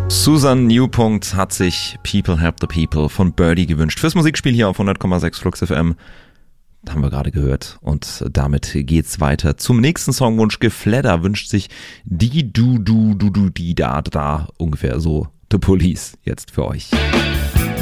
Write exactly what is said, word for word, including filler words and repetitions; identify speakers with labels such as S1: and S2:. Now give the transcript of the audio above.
S1: Susan Newpunkt hat sich People Help the People von Birdie gewünscht. Fürs Musikspiel hier auf hundert Komma sechs Flux F M. Das haben wir gerade gehört. Und damit geht's weiter zum nächsten Songwunsch. Gefledder wünscht sich die du du du du die da da ungefähr so The Police jetzt für euch.